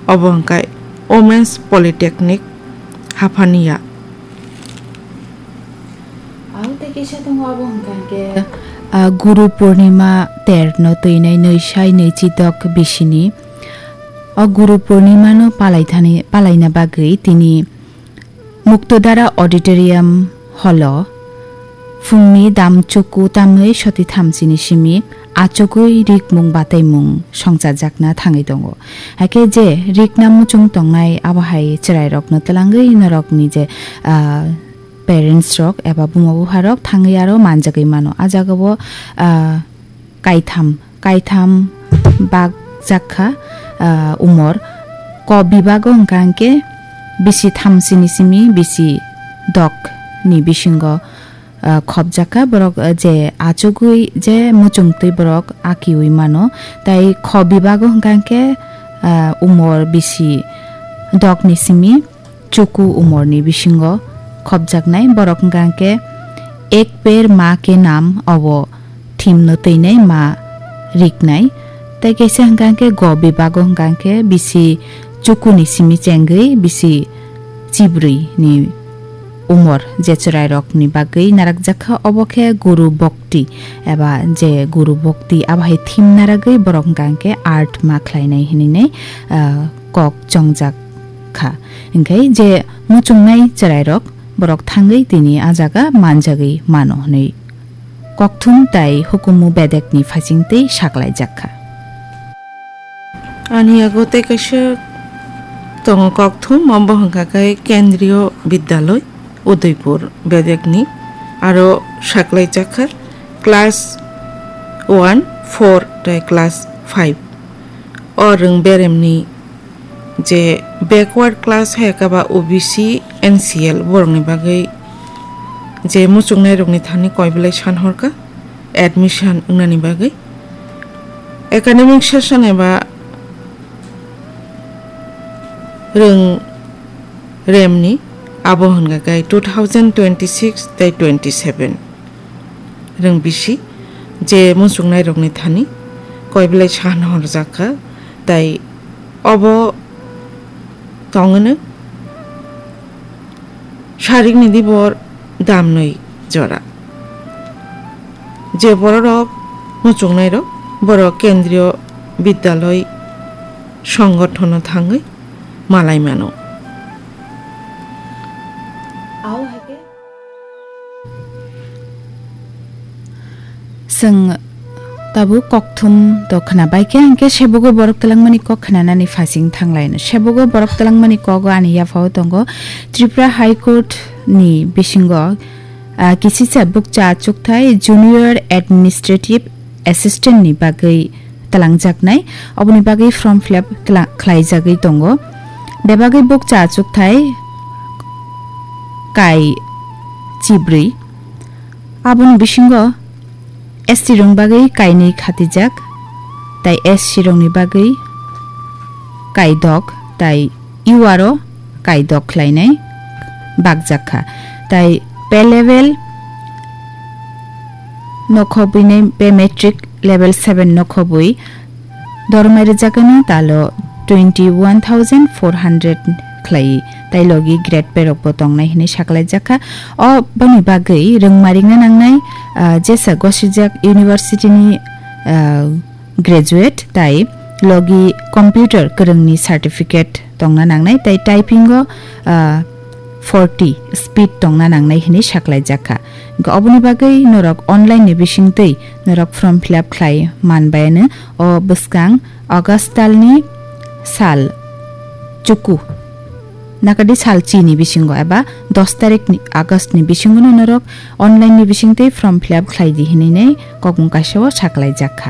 अबंकाय women's polytechnic हाफानिया Guru Purnima तेरनो तैनाय नैसाय नैचितक बिसिनि Guru Purnima no पालायना बागै तिनि मुक्तधारा ऑडिटोरियम हॉल फुंनि दामचुकु तामै सति थामसिनि सिमि आचोगै रिक मुं बातै मुं संजाजाकना थाङै दङ हाके जे रिक नाम मुचुं तंनाय आबाहाय चराय रकनो तलांगै नरकनि जे पेरेंट्स रक एबा बुमाबुहा रक थाङै आरो मानजागै मानो आजागबो कायथाम बाग जाखा उमर क बिभाग हंकांके बिसि थामसिनि सिमि बिसि दक नि बिसिंग खबजाका बरक जे आचुगुई जे मुचुंगतै बरक आकिउइ मानो ताई ख बिभाग हंकांके उमर बिसि दक नि सिमि चुकु उमर नि बिसिंग खबजाकनाय बरक हंकांके एक पेर माँ के नाम अवो थीम नतैनाय मा रिकनाय ताई कैसे हंकांके ग बिभाग हंकांके बिसि चुकु नि सिमि चेंगै बिसि चिब्रै नि उमर जे चराय रकनि बागै नाराकजाखा अबखे गुरु भक्ति एबा जे गुरु भक्ति आबाहाय थीम नारागै बरक गांके आर्ट मा ख्लायनाय हिनिनै कक चंजाखा इंखाय जे मुचुंनाय चराय रक बरक थांगै तिनि आजागा मानजागै मानो हनै ककथुम ताय हुकुमु बेदेकनि फासिंतै साकलाय जाखा आनी आगोते कैसे तंग ककथुम मबहंकाकै केंद्रीय विद्यालय उदयपुर बेदेकनि आरो साकलाय जाखा क्लास 1 4 ताय क्लास 5 और बेरेमनि जे बैकवर्ड क्लास हेकाबा ओबीसी एनसीएल बरंनि बागै जे मुचुंनाय रंनि थानि कयबलाय सानहरका एडमिशन उनानि बागै एकाडेमिक सेशन एबा रों रेमनि आबहनगाय 2026 ताय 27 रों बिसि जे मुसुंनाय रंनि थानि कयबलाय सानहर जाखा ताय अब तंगनो शारीरिक निधि बर दामनै जरा जे बरक मुचुंनाय रक बर केंद्रीय विद्यालय संगठन थाङै मालाय मानो जों ताबु ककथुम दखना बाइके आंके सेबुगो बरक तलांगमानि कक खनानानि फासिं थांलायनो सेबुगो बरक तलांगमानि कक आनि याफाव दंगो त्रिपुरा हाई कोर्ट नि बिसिंगो किसिसा बुकचा चुकथाय जूनियर एडमिनिस्ट्रेटिव असिस्टेंट नि बागै तलांगजाकनाय अबनि बागै फर्म फिलअप ख्लायजागै दंगो बेबागै बुकचा चुकथाय काय चिब्रै आबुन बिसिंगो एसटी रंग बागै कायनै खातिजाक ताई एससी रंगनि बागै कायदक ताई इउआरो कायदक ख्लायनाय बागजाखा ताई पे लेभेल नखबैनै पे मेट्रिक लेभेल 7 नखबै दरमायरे जागोनो तालो 21,400 ख्लाय ताई लगी ग्रेड पेरक बतंनाय हिनै साकलाय जाखा अ बनि बागै रोंमारिंना नांनाय जेसा गसिजाक यूनिवर्सिटीनि ग्रेजुएट ताई लगी कंप्यूटर गोरोंनि सर्टिफिकेट दंना नांनाय ताई टाइपिंगो 40 स्पीड दंना नांनाय हिनै साकलाय जाखा अबनि बागै नरक ऑनलाइन नि बिसिंतै नरक फर्म फिलअप ख्लाय मानबायनो अ बस्कां अगस्टलनि साल चुकु नाकादि सालचिनि बिसिंगो एबा 10 तारिख नि आगस्ट नि बिसिंगो नरक ऑनलाइन नि बिसिंतै form fill up ख्लायदि हिनै कगुंकासेव साकलाय जाखा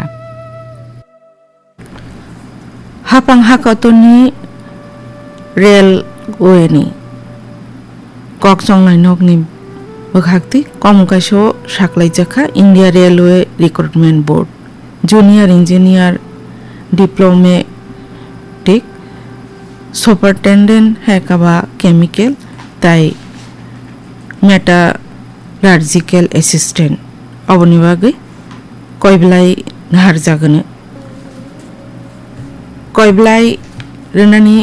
हापां हाकातनि rail वेनि ककचंनाय नगनि बखाक्ति कमुकासेव साकलाय जाखा India railway recruitment board junior engineer diplomatic superintendent हेकाबा chemical ताई मेटालार्जिकल असिस्टेंट अबनि बागै कयबलाय नाहार जागोनो कयबलाय रोनानि